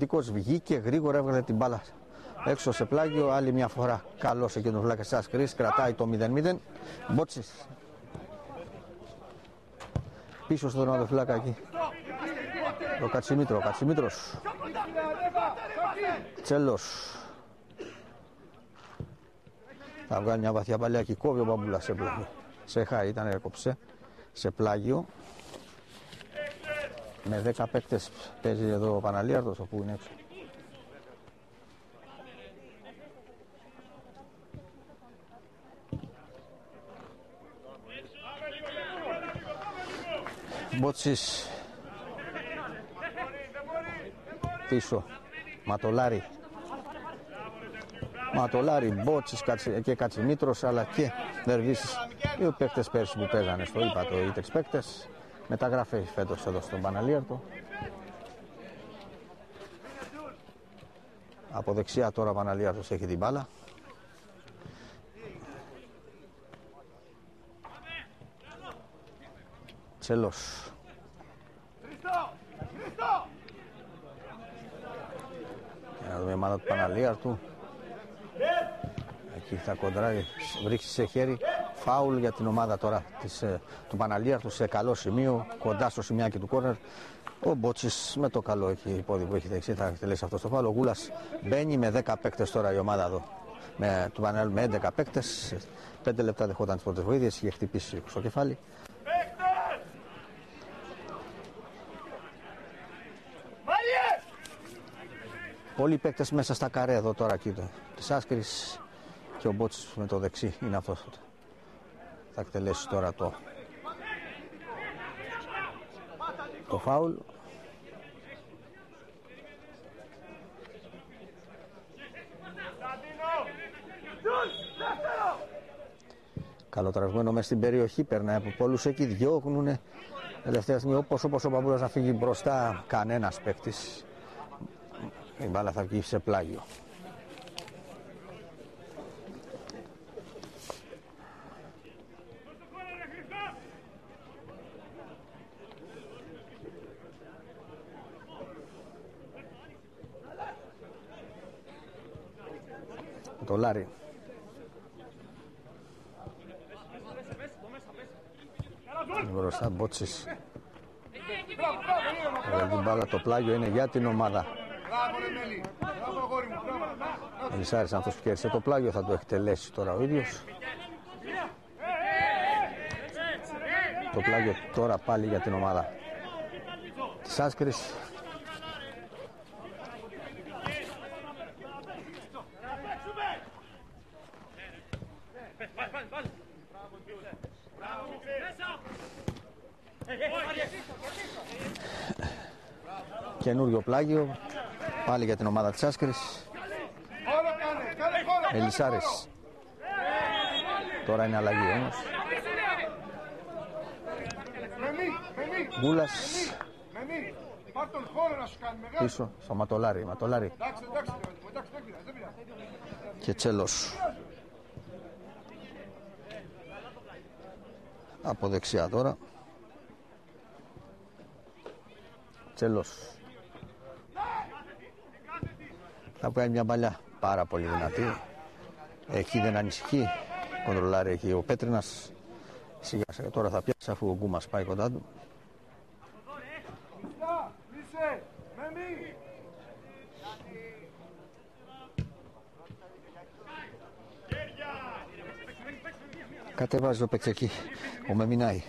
Τίκος βγήκε γρήγορα, έβγαλε την μπάλα έξω σε πλάγιο. Άλλη μια φορά καλός εκεί τον φλάκα σας Κρίς, κρατάει το 0-0. Μπότσης πίσω στον τερματοφύλακα εκεί. Το Κατσιμήτρο, Κατσιμήτρος. Τσέλος. Θα βγάλει μια βαθιά παλιά και κόβει ο Μπαμπούλας σε πλάγιο. Σε χάρη ήταν, έκοψε σε πλάγιο. Με 10 παίκτες παίζει εδώ ο Παναλίαρτος, όπου είναι έξω. Μπότσης πίσω, Ματολάρη, Μπότσης και Κατσιμήτρος, αλλά και Δερβίσης, οι παίκτες πέρσι που παίζανε στο είπα το Ήτεξ παίκτες. Μεταγραφή φέτος εδώ στον Παναλίαρτο. Από δεξιά τώρα ο Παναλίαρτος έχει την μπάλα. Τσέλος. Για να δούμε η ομάδα του Παναλίαρτου. Εκεί θα κοντράει, βρίσκει σε χέρι. Φάουλ για την ομάδα τώρα του Παναλίαρτου σε καλό σημείο, κοντά στο σημειάκι του κόρνερ. Ο Μπότσης με το καλό εκεί υπόδειγμα που έχει δεξί θα εκτελέσει αυτό στο φάουλ. Ο Γούλας μπαίνει με 10 παίκτες τώρα η ομάδα εδώ. Του Παναλίαρτου με 11 παίκτες. 5 λεπτά δεχόταν τις πρώτες βοήθειες, είχε χτυπήσει στο κεφάλι. Πολλοί παίκτες μέσα στα καρέ εδώ τώρα εκεί της Άσκρης και ο Μπότσης με το δεξί είναι αυτός. Θα εκτελέσει τώρα το φάουλ. Καλοτρασμένο μέσα στην περιοχή, περνάει από πολλούς εκεί, διώγνουνε. Τελευταία στιγμή όπως ο Παμπούλας να φύγει μπροστά, κανένας παίκτης. Η μπάλα θα βγει σε πλάγιο. Το Λάρι. Μπροστά Μπότσης. Την μπάλα το πλάγιο είναι για την ομάδα. Ελισάρης αυτός που κέρδισε το πλάγιο θα το εκτελέσει τώρα ο ίδιος. Το πλάγιο τώρα πάλι για την ομάδα της Άσκρης. Καινούριο πλάγιο πάλι για την ομάδα της Άσκρης. Ελισάρης. Τώρα είναι αλλαγή όμως. Γκούλας πίσω στο Ματολάρι. Και Τσέλος από δεξιά τώρα. Τσέλος θα κάνει μια μπαλιά πάρα πολύ δυνατή. Εκεί δεν ανησυχεί. Κοντρολάρει εκεί ο Πέτρινας. Σιγά σιγά τώρα θα πιάσει αφού ο Γκούμας πάει κοντά του. Κατεβάζει το παίξε ο Μεμινάη.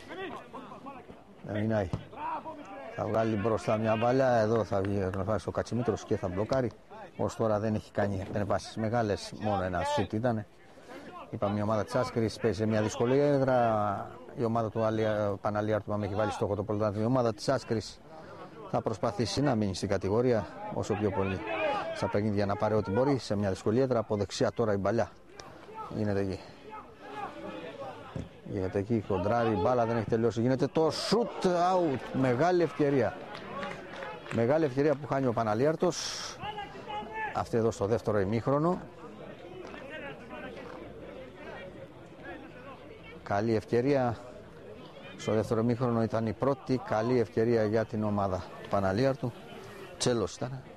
Θα βγάλει μπροστά μια μπαλιά. Εδώ θα βγει στο Κατσιμήτρος και θα μπλοκάρει. Ως τώρα δεν έχει κάνει επεμβάσεις μεγάλες. Μόνο ένα σουτ ήταν. Είπαμε η ομάδα της Άσκρης παίζει σε μια δύσκολη έδρα. Η ομάδα του Παναλίαρτου έχει βάλει στόχο το πρωτάθλημα. Η ομάδα της Άσκρης θα προσπαθήσει να μείνει στην κατηγορία όσο πιο πολύ στα παιχνίδια, να πάρει ό,τι μπορεί σε μια δύσκολη έδρα. Από δεξιά τώρα η μπαλιά γίνεται εκεί. Γίνεται εκεί, κοντράρει, η μπάλα δεν έχει τελειώσει. Γίνεται το shoot out. Μεγάλη ευκαιρία. Μεγάλη ευκαιρία που χάνει ο Παναλίαρτος. Αυτή εδώ στο δεύτερο ημίχρονο. Καλή ευκαιρία. Στο δεύτερο ημίχρονο ήταν η πρώτη καλή ευκαιρία για την ομάδα του Παναλίαρτου. Τσέλος ήταν.